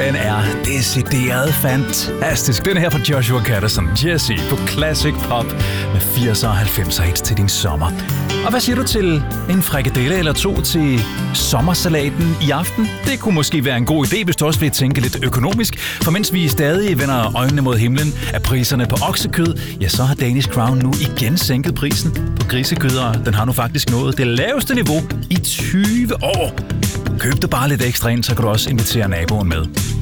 den er decideret fantastisk. Den her fra Joshua Catterson, Jesse på Classic Pop med 80'er og 90'er hits til din sommer. Og hvad siger du til en frikadelle eller to til sommersalaten i aften? Det kunne måske være en god idé, hvis du også vil tænke lidt økonomisk. For mens vi stadig vender øjnene mod himlen af priserne på oksekød, ja, så har Danish Crown nu igen sænket prisen på grisekød, og den har nu faktisk nået det laveste niveau i 20 år. Køb det bare lidt ekstra ind, så kan du også invitere naboen med.